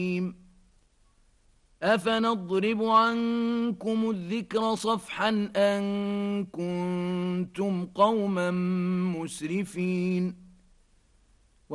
أفنضرب عنكم الذكر صفحا أن كنتم قوما مسرفين